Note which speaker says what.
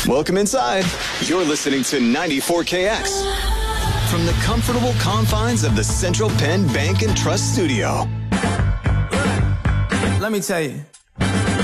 Speaker 1: Welcome inside. You're listening to 94KX from the comfortable confines of the Central Penn Bank and Trust Studio.
Speaker 2: Let me tell you.